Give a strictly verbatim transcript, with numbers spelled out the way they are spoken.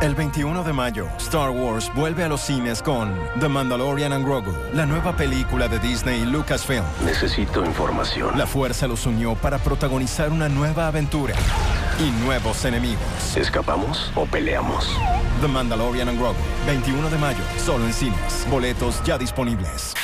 El veintiuno de mayo, Star Wars vuelve a los cines con The Mandalorian and Grogu, la nueva película de Disney y Lucasfilm. Necesito información. La fuerza los unió para protagonizar una nueva aventura y nuevos enemigos. ¿Escapamos o peleamos? The Mandalorian and Grogu, veintiuno de mayo, solo en cines. Boletos ya disponibles.